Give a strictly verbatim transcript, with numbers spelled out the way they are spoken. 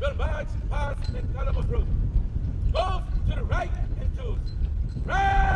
will march past in column of route. Move to the right and choose. Right!